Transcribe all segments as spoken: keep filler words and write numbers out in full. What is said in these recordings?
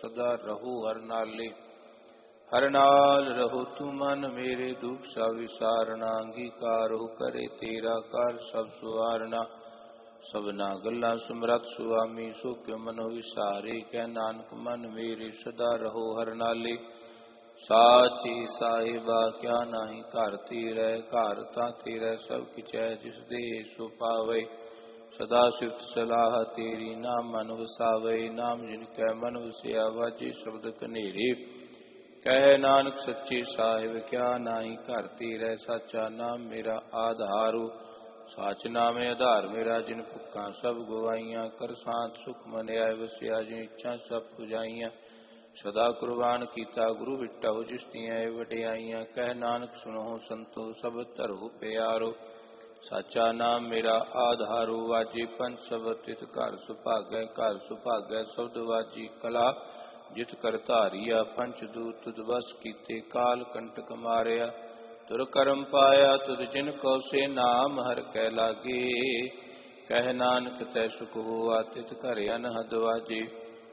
सदा रहो हर नाले। हर नाल रहो तू मन मेरे दुख सा विसारना। अंगीकार हो करे तेरा कार सब सुवारना। सबना गल्लां सुमरत सुआमी सो क्यों मनो विसारे। कह नानक मन मेरे सदा रहो हर नाले। साचे साहिबा क्या नाही घर तेरै। घर तां तेरै सब किछ है जिस दे सो पावे। सदा सिफत सलाह तेरी नाम मन वसावे। नाम जिनकै मन वसिया वाजे शब्द कनेरे। कह नानक सच्चे साहिब क्या नाही घर तेरै। साचा नाम मेरा आधारो। साच नाम आधार मेरा जिन भुखा सब गवाइयां। कर सांत सुख मन आए वसिया जिन इच्छा सब पुजाइयां। सदा कुर्बान कीता गुरु विटो जिस दियां वडियाइयां। कह नानक सुनो संतो सब धरो प्यारो। साचा नाम मेरा आधारो। वाजे पंच शब्द तित घर सुभागै। घर सुभागै शब्द वाजी कला जित कर धारिया। पंच दूत तुद बस कीते काल कंटक मारिया। तुर करम पाया तुद जिन को से नाम हर कै लागे। कह नानक तै सुख हुआ तित घर अनहद वाजे।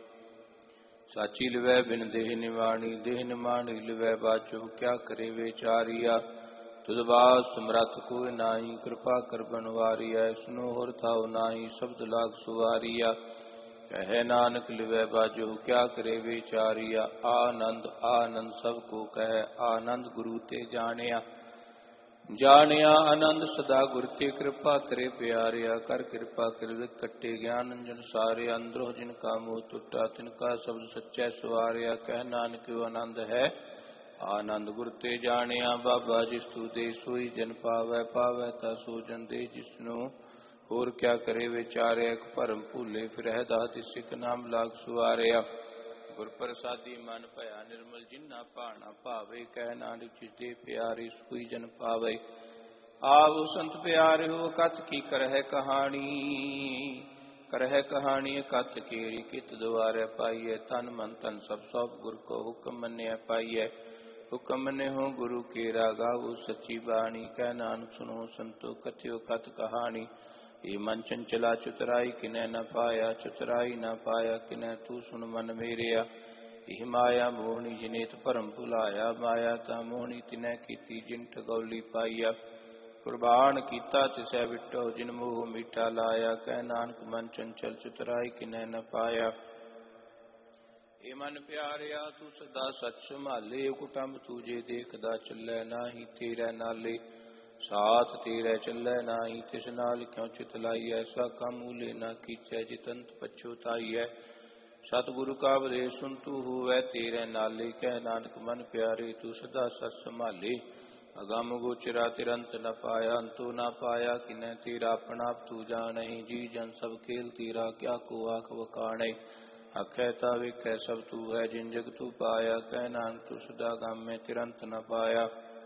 साची लिवै बिन देह निवाणी। देह निवाणी लिवै बाजो क्या करे विचारिया। तुद बास समरथ कोय नाही। कृपा कर बनवारिया। सुनो होर थाओ नाही शब्द लाग सुवारिया। कह नानक लिवै बाजो क्या करे विचारिया। आनंद आनंद सब को कह आनंद गुरु ते जानिया। जानिया आनंद सदा गुर ते कृपा करे प्यारिया। कर कृपा कर कट्टे ज्ञान अंजन सारे। अंदरों जिनका मुँह टुटा तिनका शब्द सच्चै सवारिया। कह नानक आनंद है आनंद गुर ते जानिया। बाबा जिस तू दे सोई जन पावै। पावै ता सो जन दे जिसनु होर क्या करे विचारे। एक भरम भूले फिर दास सिख नाम लाग सुवारिया। गुर प्रसादी मन भया निर्मल जिन्ना भाना भावे। कह नानक जिसदे प्यारे सोई जन पावे। आवो संत प्यारे हो कथ की करह कहानी। करह कहानी कथ केरी कित द्वारे पाइए। तन मन तन सब सौंप गुर को हुक्म मन्य पाइए। हुक्म मन्य हो गुरु केरा गावो सच्ची बाणी। कह नानक सुनो संतो कथ्यो कथ कहानी। ये मन चंचला चुतराई किनै न पाया। चुतराई न पाया किनै तू सुन मन मेरिया। यह माया मोहनी जिनेत भरम भुलाया। माया ता मोहनी तिनै कीती जिन ठगौली पाइया। कुर्बान कीता तिसै विटो जिन मोह मीठा लाया। कह नानक मन चंचल चुतराई किनै न पाया। ए मन प्यारिया तू सदा सच संभाले। कुटुंब तूजे देखदा चलै नाही तेरै नाले। साथ तेरे चलै नाही तिस नाल क्यों चित लाई। ऐसा काम मूले ना कीचै जितंत पछुताई है। सतगुरु का उपदेश सुन तू होवै तेरे नाले। कह नानक मन प्यारे तू सदा सच संभाले। अगम गोचरा तिरंत न पाया। अंतो न पाया किनै तेरा अपना तू जाने। जी जन सब खेल तेरा क्या को आख वकाणे। आखै ता वेखै सब तू है जिन जग तू पाया। कह नानक तू सदा गम में तिरंत न पाया।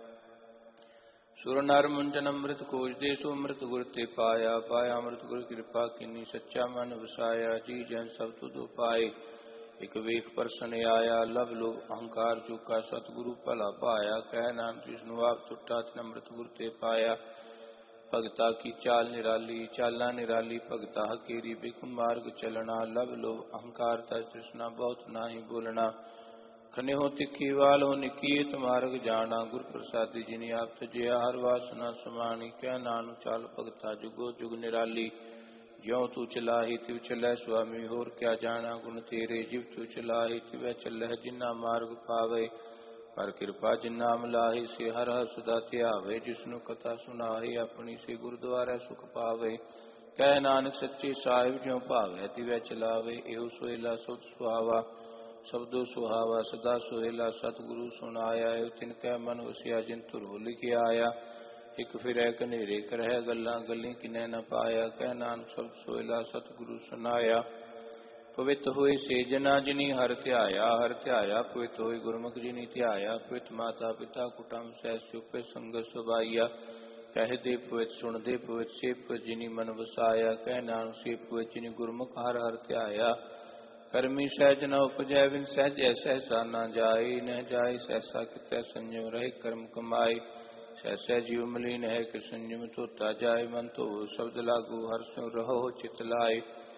सुर नर मुंजन अमृत खोज दे सो अमृत गुर ते पाया। पाया अमृत गुर कृपा किन्नी सच्चा मन वसाया। जी जन सब तुद पाए एक वेख परसन आया। लब लोभ अहंकार चूका सतगुरु भला पाया। कह नानक जिसनु आप टुटा तिन अमृत गुर ते पाया। भगता की चाल निराली चाला निराली। भगता केरी बिख मार्ग चलना। लब लोभ अहंकार तृष्णा बहुत नाही बोलना। खने हो तिखी वाल हो निकीत मार्ग जाना। गुर प्रसादी जिनी आप तजिया हर वासना समानी। कह नानक चाल भगता जुगो जुग निराली। ज्यों तू चलाही तिव चलै स्वामी होर क्या जाना। गुण तेरे जिव तू चलाही तिवै चलह जिन्ना मार्ग पावे। कर कृपा जिन्ना मिलाही से हर हर सदा ध्यावे। जिसनु कथा सुनाही अपनी से गुरुद्वारा सुख पावे। कह नानक सच्चे साहिब ज्यों भावै तिवै चलावे। एहो सोहेला सुत सुहावा शब्दो सुहावा सदा सोहेला। सतगुरु सुनाया तिनकै मन वसिया जिन तुरो लिखिया आया। एक फिरै कनेरे करह गल्लां गली किनै न पाया। कह नानक शब्द सोहेला सतगुरु सुनाया। पवित्र होए से जना जिनी हर ध्याया। हर ध्याया पवित्र होए गुरमुख जिनी ध्याया। पवित्र माता पिता कुटुंब सह चुपे संगत सुभाइया। कह दे पवित्र सुन दे पवित्र से पवित्र जिनी मन वसाया। कह नानक से पवित्र जिनी गुरमुख हर हर ध्याया। करमी सहज न उपजै बिन सहजै सहसा न जाय। न जाय सहसा कितै संयम रहे कर्म कमाए। सहसा जीव मलिन है कि संयम धोता जाय। मन तो शब्द लागू हर सो रहो चित लाए।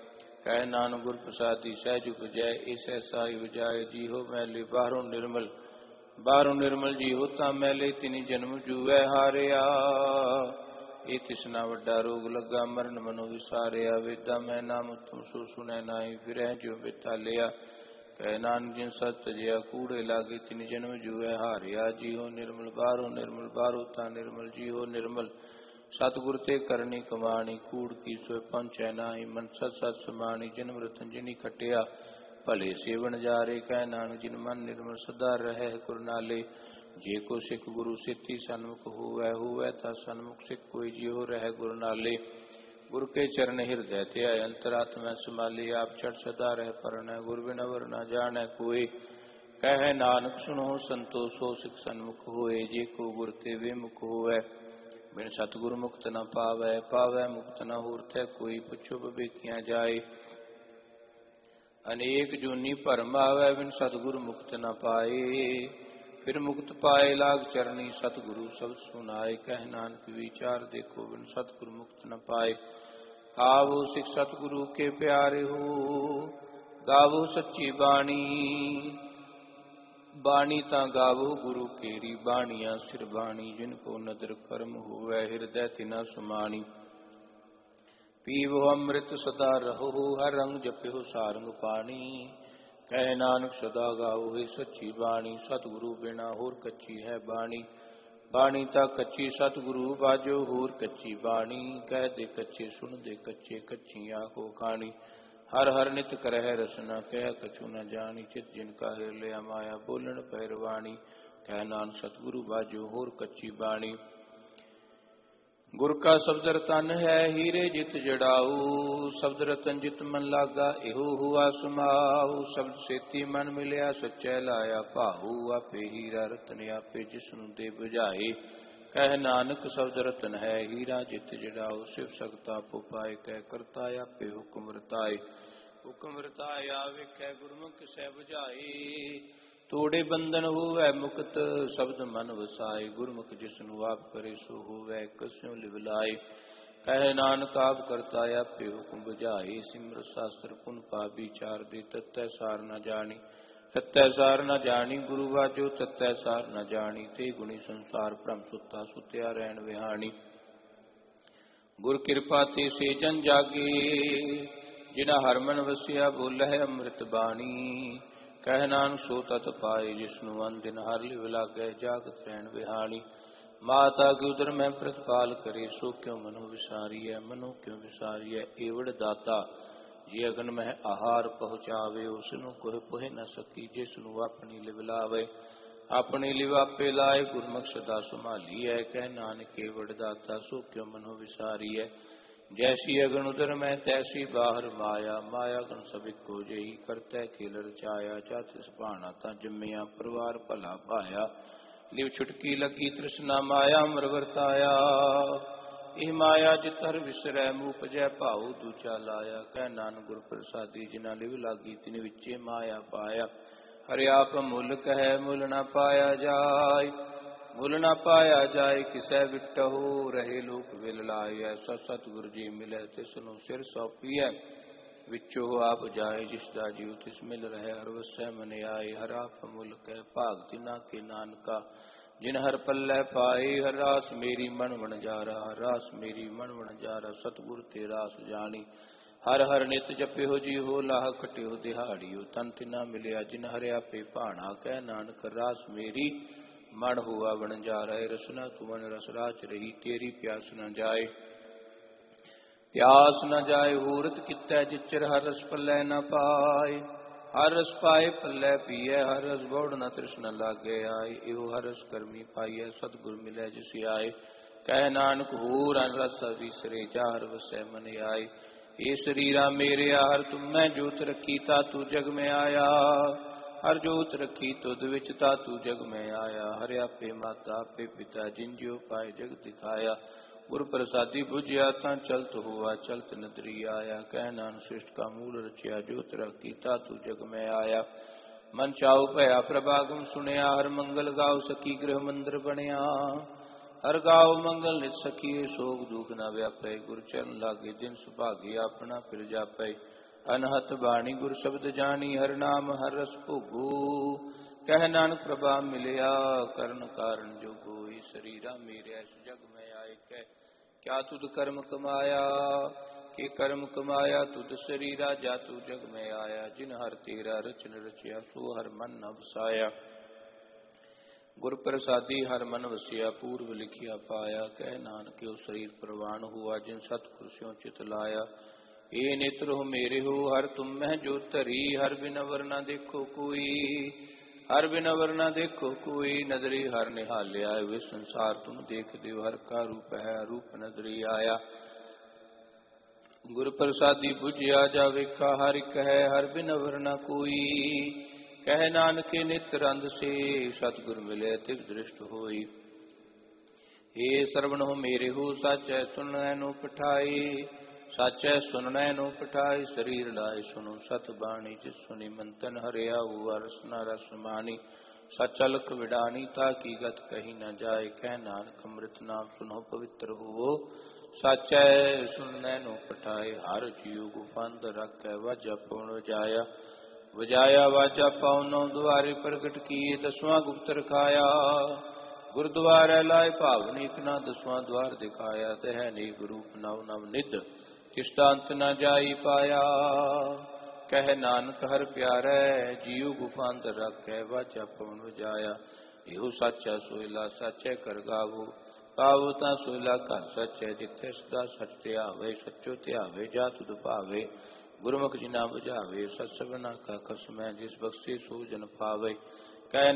ਕਹਿ ਨਾਨਕ ਗੁਰ ਪ੍ਰਸਾਦੀ ਸਹਿਜ ਉਪਜੈ, ਇਸ ਐਸਾਈ ਵਜਾਏ ਜੀਹੋ ਮੈਲੇ ਬਾਹਰੋਂ ਨਿਰਮਲ। ਬਾਹਰੋਂ ਨਿਰਮਲ ਜੀਹੋ ਤਾਂ ਮੈਲੇ, ਤਿਨੀ ਜਨਮ ਜੂਐ ਹਾਰਿਆ। ਇਹ ਤਿਸਨਾ ਵੱਡਾ ਰੋਗ ਲੱਗਾ, ਮਰਨ ਮਨੋ ਵਿਸਾਰਿਆ। ਵੇਦਾਂ ਮੈਂ ਨਾਮ ਤੁਮ ਸੋ ਸੁਣੈ ਨਾਹੀ, ਫਿਰੈ ਜਿਉ ਬਿਤਾਲਿਆ। ਕਹਿ ਨਾਨਕ ਜਿਨ ਸਤ ਤਜਿਆ, ਕੂੜੇ ਲਾਗੇ ਤਿਨ ਜਨਮ ਜੂਐ ਹਾਰਿਆ। ਜੀਹੋ ਨਿਰਮਲ ਬਾਹਰੋਂ ਨਿਰਮਲ, ਬਾਹਰੋਂ ਤਾਂ ਨਿਰਮਲ। ਜੀਹੋ ਨਿਰਮਲ ਸਤਿਗੁਰ ਤੇ ਕਰਨੀ ਕਮਾਣੀ, ਕੂੜ ਕੀ ਸੋਇ ਪਹੁੰਚੈ ਨਾਹੀ। ਮਨ ਸਤ ਸਤ ਸਮਾਣੀ, ਜਨਮ ਰਤਨ ਜਿਨੀ ਖਟਿਆ, ਭਲੇ ਸੇਵਨ ਜਾਰੇ। ਕਹਿ ਨਾਨਕ ਜਿਨ ਮਨ ਨਿਰਮਲ, ਸਦਾ ਰਹੈ ਗੁਰ ਨਾਲੇ। ਜੇ ਕੋ ਸਿੱਖ ਗੁਰੂ ਸੇਤੀ ਸਨਮੁਖ ਹੋਵੈ, ਹੋਵੈ ਤਾਂ ਸਨਮੁਖ ਸਿੱਖ ਕੋਈ। ਜਿਉ ਰਹਿ ਗੁਰ ਨਾਲੇ, ਗੁਰ ਕੇ ਚਰਨ ਹਿਰਦੈ ਧਿਆਏ। ਅੰਤਰਾਤਮੈ ਸਮਾਲੀ, ਆਪ ਛੜ ਸਦਾ ਰਹਿ ਪਰਣੈ। ਗੁਰ ਬਿਨ ਅਵਰ ਨਾ ਜਾਣੈ ਕੋਇ, ਕਹਿ ਨਾਨਕ ਸੁਣੋ ਸੰਤੋ ਸੋ ਸਿੱਖ ਸਨਮੁਖ ਹੋਏ। ਜੇ ਕੋ ਗੁਰ ਤੇ ਵਿਮੁਖ ਹੋਵੈ, ਬਿਨ ਸਤਿਗੁਰ ਮੁਕਤ ਨ ਪਾਵੈ। ਪਾਵੈ ਮੁਕਤ ਨ ਹੋਰ ਥੈ ਕੋਈ, ਪੁੱਛੋ ਬਵੇਖਿਆ ਜਾਏ। ਅਨੇਕ ਜੂਨੀ ਭਰਮ ਆਵੈ, ਬਿਨ ਸਤਿਗੁਰ ਮੁਕਤ ਨ ਪਾਏ। ਫਿਰ ਮੁਕਤ ਪਾਏ ਲਾਗ ਚਰਨੀ, ਸਤਿਗੁਰੂ ਸ਼ਬਦ ਸੁਨਾਏ। ਕਹਿ ਨਾਨਕ ਵਿਚਾਰ ਦੇਖੋ, ਬਿਨ ਸਤਿਗੁਰ ਮੁਕਤ ਨ ਪਾਏ। ਆਵੋ ਸਿੱਖ ਸਤਿਗੁਰੂ ਕੇ ਪਿਆਰੇ ਹੋ, ਗਾਵੋ ਸੱਚੀ ਬਾਣੀ। ਬਾਣੀ ਤਾਂ ਗਾਵੋ ਗੁਰੂ ਕੇਰੀ, ਬਾਣੀਆਂ ਸਿਰ ਬਾਣੀ। ਜਿਨ ਕੋ ਨਦਰ ਕਰਮ ਹੋਵੈ, ਹਿਰਦੈ ਤਿਨਾ ਸਮਾਣੀ। ਪੀਵੋ ਅੰਮ੍ਰਿਤ ਸਦਾ ਰਹੋ, ਹਰ ਰੰਗ ਜਪਿਓ ਸਾਰੰਗ ਪਾਣੀ। ਕਹਿ ਨਾਨਕ ਸਦਾ ਗਾਵੋ ਏ ਸੱਚੀ ਬਾਣੀ, ਸਤਿਗੁਰੂ ਬਿਨਾ ਹੋਰ ਕੱਚੀ ਹੈ ਬਾਣੀ। ਬਾਣੀ ਤਾਂ ਕੱਚੀ ਸਤਿਗੁਰੂ ਬਾਝੋ, ਹੋਰ ਕੱਚੀ ਬਾਣੀ। ਕਹਿ ਦੇ ਕੱਚੇ ਸੁਣ ਦੇ ਕੱਚੇ, ਕੱਚੀ ਆਖੋ ਖਾਣੀ। ਹਰ ਹਰ ਨਿਤ ਕਰਹਿ ਰਸਨਾ, ਕਹਿ ਕਛੂ ਨ ਜਾਣੀ। ਚਿਤ ਜਿਨ ਕਾ ਹਿਰ ਲਿਆ ਮਾਇਆ, ਬੋਲਣ ਪਹਿਰਵਾਣੀ। ਕਹਿ ਨਾਨਕ ਸਤਿਗੁਰੂ ਬਾਝੋ, ਹੋਰ ਕੱਚੀ ਬਾਣੀ। ਗੁਰ ਕਾ ਸ਼ਬਦ ਰਤਨ ਹੈ, ਹੀਰੇ ਜਿਤ ਜੜਾਊ। ਸ਼ਬਦ ਰਤਨ ਜਿਤ ਮਨ ਲਾਗਾ, ਇਹੋ ਹੁਆ ਸਮਾਊ। ਸ਼ਬਦ ਸੇਤੀ ਮਨ ਮਿਲਿਆ, ਸੱਚੈ ਲਾਇਆ ਭਾਊ। ਆਪੇ ਹੀਰਾ ਰਤਨ ਆਪੇ ਜਿਸਨੂੰ ਦੇ ਬੁਝਾਏ। ਕਹਿ ਨਾਨਕ ਸ਼ਬਦ ਰਤਨ ਹੈ, ਹੀਰਾ ਜਿਤ ਜੜਾਊ। ਸਿਵ ਸਕਤਾ ਆਪੋ ਪਾਏ, ਕਹਿ ਕਰਤਾ ਆਪੇ ਹੁਕਮ ਰਤਾਏ। ਹੁਕਮ ਰਤਾਇਆ ਵੇਖੈ, ਗੁਰਮੁਖ ਕਿਸੈ ਬੁਝਾਏ। ਤੋੜੇ ਬੰਧਨ ਹੋਵੈ ਮੁਕਤ, ਸ਼ਬਦ ਮਨ ਵਸਾਏ। ਗੁਰਮੁਖ ਜਿਸਨੂੰ ਆਪ ਕਰੇ, ਸੋ ਹੋਵੈ ਕਸਿਉ ਲਿਵ ਲਾਏ। ਕਹਿ ਨਾਨਕ ਆਪ ਕਰਤਾ ਆਪੇ ਹੁਕਮ ਬੁਝਾਏ। ਸਿਮਰਤ ਸ਼ਾਸਤਰ ਪੁਨ ਪਾ ਵਿਚਾਰ ਦੇ, ਤਤੈ ਸਾਰ ਨ ਜਾਣੀ। ਤਤੈ ਸਾਰ ਨ ਜਾਣੀ, ਗੁਰੂ ਵਾਜੋ ਤਤੈ ਸਾਰ ਨ ਜਾਣੀ। ਤੇ ਗੁਣੀ ਸੰਸਾਰ ਭ੍ਰਮ ਸੁੱਤਾ, ਸੁਤਿਆ ਰਹਿਣ ਵਿਹਾਣੀ। ਗੁਰ ਕਿਰਪਾ ਤੇ ਸੇ ਜਨ ਜਾਗੇ, ਜਿਨਾ ਹਰਿ ਮਨ ਵਸਿਆ ਬੋਲਹਿ ਅੰਮ੍ਰਿਤ ਬਾਣੀ। ਕਹਿ ਨਾਨਕ ਸੋ ਤਤ ਪਾਏ, ਜਿਸਨੂੰ ਅਨ ਦਿਨ ਹਰਿ ਲਿਵ ਲਾਗੈ। ਜਾਗਤ ਰਹਿਣ ਵਿਹਾਣੀ। ਮਾਤਾ ਕੇ ਉਦਰ ਮੈਂ ਪ੍ਰਤਪਾਲ ਕਰੇ, ਸੋ ਕਿਉ ਮਨੋ ਵਿਸਾਰੀਐ। ਮਨੋ ਕਿਉ ਵਿਸਾਰੀਐ, ਏਵੜ ਦਾਤਾ ਜੇ ਅਗਨ ਮਹਿ ਆਹਾਰ ਪਹੁੰਚਾਵੇ। ਉਸਨੂੰ ਕੋਇ ਪੁਹਿ ਨ ਸਕੀ, ਜਿਸਨੂੰ ਆਪਣੀ ਲਿਵ ਲਾਵੇ। ਆਪਣੀ ਲਿਵ ਆਪੇ ਲਾਏ, ਗੁਰਮੁਖ ਸਦਾ ਸੰਭਾਲੀਐ। ਕਹਿ ਨਾਨਕ ਏਵੜ ਦਾਤਾ, ਸੋ ਕਿਉ ਮਨੋ ਵਿਸਾਰੀਐ। ਜੈਸੀ ਅਗਨ ਉਦਰ ਮੈਂ, ਤੈਸੀ ਬਾਹਰ ਮਾਇਆ। ਮਾਇਆ ਗਨ ਸਭ ਇੱਕੋ ਜਿਹੀ, ਕਰਤੈ ਖੇਲ ਰਚਾਇਆ। ਜਾ ਤਿਸ ਭਾਣਾ ਤਾਂ ਜੰਮਿਆ, ਪਰਿਵਾਰ ਭਲਾ ਭਾਇਆ। ਲਿਵ ਛੁਟਕੀ ਲੱਗੀ ਤ੍ਰਿਸ਼ਨਾ, ਮਾਇਆ ਅਮਰ ਵਰਤਾਇਆ। ਇਹ ਮਾਇਆ ਜਿਤ ਹਰਿ ਵਿਸਰੈ, ਮੂਪਜੈ ਭਾਉ ਦੂਜਾ ਲਾਇਆ। ਕਹਿ ਨਾਨਕ ਗੁਰ ਪ੍ਰਸਾਦੀ, ਜਿਨਾ ਲਿਵ ਲਾਗੀ ਤਿਨ ਵਿੱਚੇ ਮਾਇਆ ਪਾਇਆ। ਹਰਿ ਆਪ ਮੁੱਲ ਕਹੈ, ਮੁੱਲ ਨਾ ਪਾਇਆ ਜਾਇ। ਮੁੱਲ ਨਾ ਪਾਇਆ ਜਾਏ, ਕਿਸੈ ਵਿਟਹੁ ਰਹੇ ਲੋਕ ਵਿਲ ਲਾਇਐ। ਸਤ ਸਤਿਗੁਰ ਜੀ ਮਿਲੈ, ਤਿਸਨੂੰ ਸਿਰ ਸੌਂਪੀਐ। ਵਿੱਚੋ ਆਪ ਜਾਏ, ਜਿਸ ਦਾ ਜੀਉ ਤਿਸ ਮਿਲ ਰਹਿ। ਹਰਿ ਵਸੈ ਮਨ ਆਏ, ਹਰਿ ਆਪ ਮੁੱਲ ਕੈ ਭਾਗ ਤਿਨਾ ਕੇ ਨਾਨਕਾ। ਜਿਨ ਹਰਿ ਪੱਲੇ ਪਾਏ, ਹਰਿ ਰਾਸ ਮੇਰੀ ਮਨ ਵਣਜਾਰਾ। ਹਰਿ ਰਾਸ ਮੇਰੀ ਮਨ ਵਣਜਾਰਾ, ਸਤਿਗੁਰ ਤੇ ਰਾਸ ਜਾਣੀ। ਹਰ ਹਰ ਨਿਤ ਜਪਿਓ ਜੀਓ, ਲਾਹ ਖਟਿਓ ਦਿਹਾੜਿਓ। ਤਨ ਤਿਨਾ ਮਿਲਿਆ, ਜਿਨ ਹਰਿ ਆਪੇ ਭਾਣਾ। ਕਹਿ ਨਾਨਕ ਰਾਸ ਮੇਰੀ ਮਨ ਹੁਆ ਵਣਜਾਰਾ। ਰਸਨਾ ਤੁਮਨ ਰਸ ਰਾਚ ਰਹੀ, ਤੇਰੀ ਪਿਆਸ ਨ ਜਾਏ। ਪਿਆਸ ਨ ਜਾਏ ਹੂਰਤ ਕਿਤੈ, ਜਿਚਰ ਹਰ ਰਸ ਪੱਲੇ ਨ ਪਾਏ। ਹਰ ਰਸ ਪਾਏ ਪੱਲੇ ਪੀਐ, ਹਰ ਰਸ ਬੌੜ ਨ ਤ੍ਰਿਸ਼ਨਾ ਲਾਗੇ ਆਏ। ਇਹੋ ਹਰ ਰਸ ਕਰਮੀ ਪਾਈਐ, ਸਤਿਗੁਰ ਮਿਲੈ ਜਿਸ ਆਏ। ਕਹਿ ਨਾਨਕ ਹੋਰ ਅਨ ਰਸ ਵਿਸਰੇ, ਜਾ ਹਰਿ ਵਸੈ ਮਨ ਆਏ। ਇਹ ਸਰੀਰਾ ਮੇਰਿਆ, ਹਰਿ ਤੁਮੈ ਜੋਤ ਰੱਖੀ, ਤਾ ਤੂੰ ਜਗ ਮੈਂ ਆਇਆ। ਹਰਿ ਜੋਤ ਰੱਖੀ ਤੁਧ ਵਿੱਚ, ਤਾ ਤੂੰ ਜਗ ਮੈਂ ਆਇਆ। ਹਰਿ ਆਪੇ ਮਾਤਾ ਆਪੇ ਪਿਤਾ, ਜਿਨ ਜਿਉ ਪਾਏ ਜਗ ਦਿਖਾਇਆ। ਗੁਰ ਪ੍ਰਸਾਦੀ ਬੁਝਿਆ, ਤਾਂ ਚਲਤ ਹੁਆ ਚਲਤ ਨਦਰੀ ਆਇਆ। ਕਹਿ ਨਾਨਕ ਸ੍ਰਿਸ਼ਟ ਕਾ ਮੂਲ ਰਚਿਆ, ਜੋਤ ਰੱਖੀ ਤਾ ਤੂੰ ਜਗ ਮੈਂ ਆਇਆ। ਮਨ ਚਾਉ ਭਇਆ ਪ੍ਰਭਾਗਮ ਸੁਣਿਆ, ਹਰਿ ਮੰਗਲ ਗਾਉ ਸਕੀ ਗ੍ਰਹ ਮੰਦਰ ਬਣਿਆ। ਹਰਿ ਗਾਉ ਮੰਗਲ ਨਿਤ ਸਖੀਏ, ਸੋਗ ਦੁਖ ਨ ਵਿਆਪੈ। ਗੁਰ ਚਰਨ ਲਾਗੇ ਜਿਨ ਸੁਭਾਗੇ, ਆਪਣਾ ਫਿਰ ਜਾਪੈ। अनहत बाणी गुर शब्द जानी, हर नाम हर रस भोगू। कह नानक प्रभा मिलिया, करण कारण जो कोई। शरीरा मेरे इस जग में आए कै, क्या तुद कर्म कमाया। के कर्म कमाया तुद शरीरा, जा तू जग में आया। जिन हर तेरा रचन रचिया, सो हर मन न वसाया। गुर प्रसादी हर मन वसिया, पूर्व लिखिया पाया। कह नानक के शरीर प्रवान हुआ, जिन सतगुर स्यों चित लाया। ए नेत्र हो मेरे हो, हर तुम में जो धरी। हर बिन अवर न देखो कोई, हर बिन अवर न देखो कोई। नदरी हर निहालिया, वे संसार तुम देख देव। हर का रूप है रूप नदरी आया। गुर प्रसादी बुझिया जावे का, हर कहे हर बिन अवर न कोई। कह नानक नित्र अंध से, सतगुर मिले तिव दृष्ट होई। हे श्रवण हो मेरे हो, साचै सुनै नो पठाई। साचै सुननै नो पठाई, शरीर लाए सुनो सत बाणी। जिस सुनी मंतन हरिया, हुआ रसना रस मानी। सचलक विडानी, ताकी गत कही न जाए। कह नानक अमृत नाम सुनो पवित्र हो। साचै सुननै नो पठाई, हर जियो गुफांद रखै। वाजा पौन वजाया, वजाया वाजा पाओ। नौ द्वारे प्रगट किए, दसवां गुप्त रखाया। गुरुद्वारा लाए भावनी, इतना दसवां द्वार दिखाया। तह अनेक रूप नव नव निध, तिसका अंत न जाई पाया। कह नानक हर प्यारै, जियो गुफा अंदर रखै। वाचा पवन वजाया, इहो साचा सोयला। साचै कर गावो, पावो ता सोयला घर सचै। जिथे सदा सच ध्यावे, सचो ध्यावे जा तुध भावे। गुरमुख जिना बुझावे, सत सबना का कसमै। जिस बख्शे सो जन पावे। कह